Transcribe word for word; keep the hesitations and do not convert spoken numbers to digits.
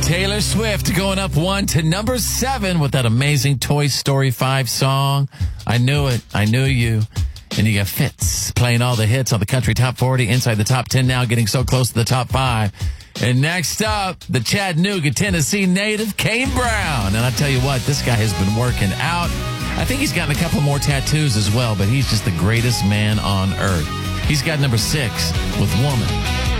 Taylor Swift going up one to number seven with that amazing Toy Story five song. I knew it. I knew you. And you got Fitz playing all the hits on the country top forty, inside the top ten now, getting so close to the top five. And next up, the Chattanooga, Tennessee native, Kane Brown. And I tell you what, this guy has been working out. I think he's gotten a couple more tattoos as well, but he's just the greatest man on earth. He's got number six with Woman.